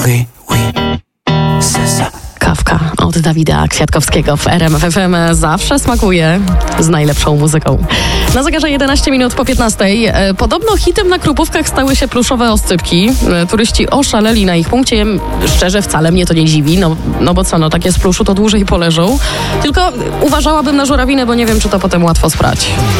Kawka od Dawida Kwiatkowskiego w RMF FM zawsze smakuje z najlepszą muzyką. Na zegarze 11 minut po 15. Podobno hitem na Krupówkach stały się pluszowe oscypki. Turyści oszaleli na ich punkcie. Szczerze, wcale mnie to nie dziwi, no bo co, takie z pluszu to dłużej poleżą. Tylko uważałabym na żurawinę, bo nie wiem, czy to potem łatwo sprać.